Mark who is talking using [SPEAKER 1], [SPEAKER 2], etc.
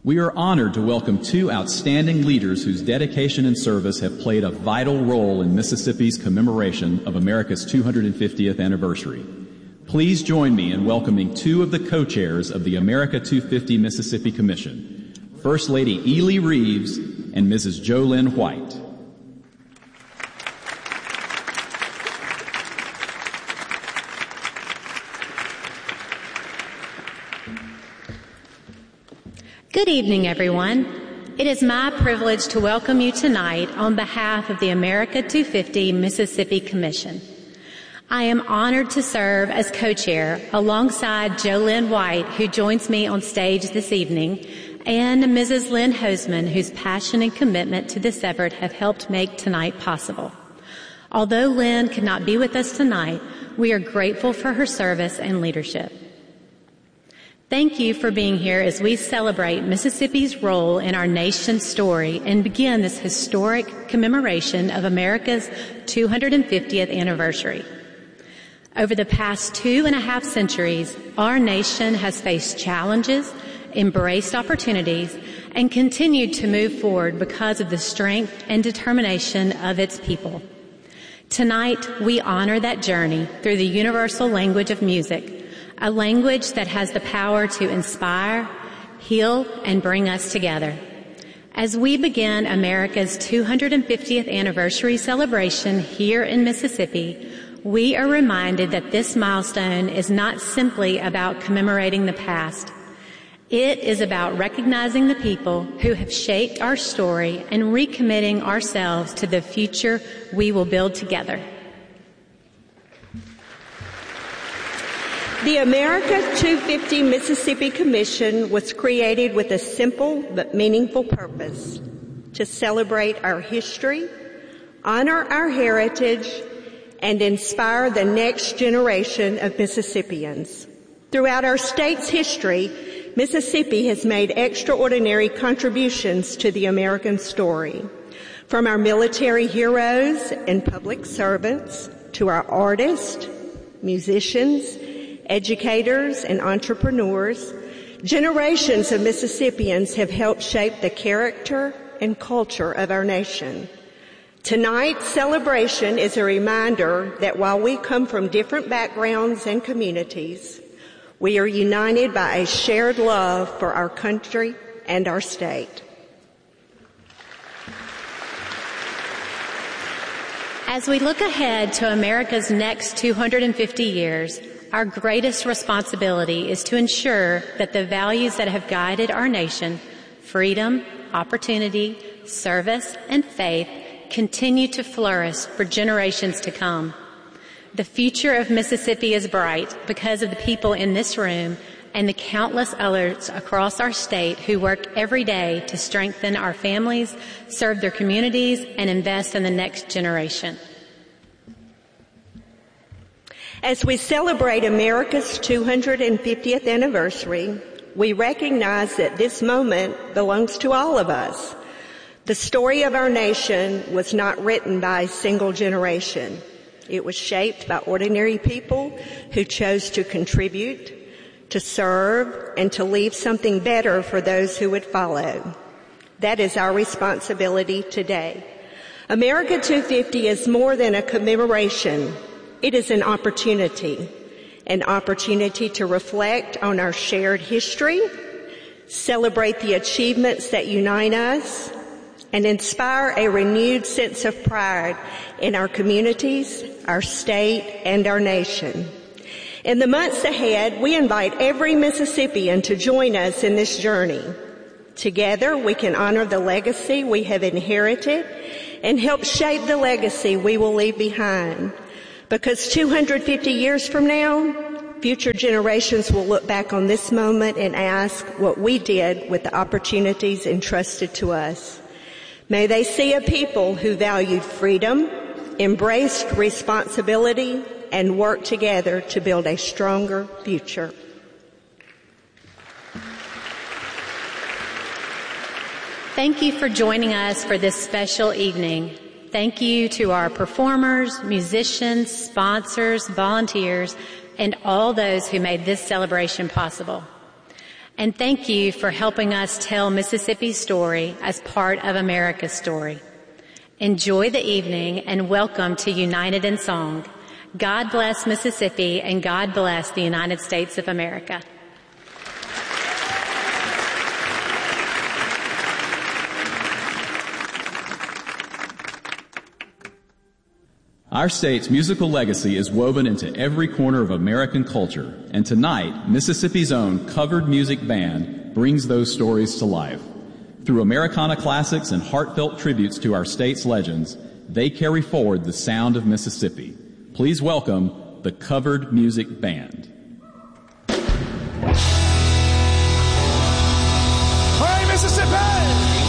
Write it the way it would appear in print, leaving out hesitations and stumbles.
[SPEAKER 1] We are honored to welcome two outstanding leaders whose dedication and service have played a vital role in Mississippi's commemoration of America's 250th anniversary. Please join me in welcoming two of the co-chairs of the America 250 Mississippi Commission, First Lady Ely Reeves and Mrs. JoLynn White.
[SPEAKER 2] Good evening, everyone. It is my privilege to welcome you tonight on behalf of the America 250 Mississippi Commission. I am honored to serve as co-chair alongside JoLynn White, who joins me on stage this evening, and Mrs. Lynn Hoseman, whose passion and commitment to this effort have helped make tonight possible. Although Lynn could not be with us tonight, we are grateful for her service and leadership. Thank you for being here as we celebrate Mississippi's role in our nation's story and begin this historic commemoration of America's 250th anniversary. Over the past 2.5 centuries, our nation has faced challenges, embraced opportunities, and continued to move forward because of the strength and determination of its people. Tonight, we honor that journey through the universal language of music, a language that has the power to inspire, heal, and bring us together. As we begin America's 250th anniversary celebration here in Mississippi, we are reminded that this milestone is not simply about commemorating the past. It is about recognizing the people who have shaped our story and recommitting ourselves to the future we will build together.
[SPEAKER 3] The America 250 Mississippi Commission was created with a simple but meaningful purpose: to celebrate our history, honor our heritage, and inspire the next generation of Mississippians. Throughout our state's history, Mississippi has made extraordinary contributions to the American story. From our military heroes and public servants to our artists, musicians, educators, and entrepreneurs, generations of Mississippians have helped shape the character and culture of our nation. Tonight's celebration is a reminder that while we come from different backgrounds and communities, we are united by a shared love for our country and our state.
[SPEAKER 2] As we look ahead to America's next 250 years, our greatest responsibility is to ensure that the values that have guided our nation, freedom, opportunity, service, and faith, continue to flourish for generations to come. The future of Mississippi is bright because of the people in this room and the countless others across our state who work every day to strengthen our families, serve their communities, and invest in the next generation.
[SPEAKER 3] As we celebrate America's 250th anniversary, we recognize that this moment belongs to all of us. The story of our nation was not written by a single generation. It was shaped by ordinary people who chose to contribute, to serve, and to leave something better for those who would follow. That is our responsibility today. America 250 is more than a commemoration. It is an opportunity to reflect on our shared history, celebrate the achievements that unite us, and inspire a renewed sense of pride in our communities, our state, and our nation. In the months ahead, we invite every Mississippian to join us in this journey. Together, we can honor the legacy we have inherited and help shape the legacy we will leave behind. Because 250 years from now, future generations will look back on this moment and ask what we did with the opportunities entrusted to us. May they see a people who valued freedom, embraced responsibility, and worked together to build a stronger future.
[SPEAKER 2] Thank you for joining us for this special evening. Thank you to our performers, musicians, sponsors, volunteers, and all those who made this celebration possible. And thank you for helping us tell Mississippi's story as part of America's story. Enjoy the evening and welcome to United in Song. God bless Mississippi and God bless the United States of America.
[SPEAKER 1] Our state's musical legacy is woven into every corner of American culture, and tonight, Mississippi's own covered music band brings those stories to life. Through Americana classics and heartfelt tributes to our state's legends, they carry forward the sound of Mississippi. Please welcome the Covered Music Band.
[SPEAKER 4] All right, Mississippi!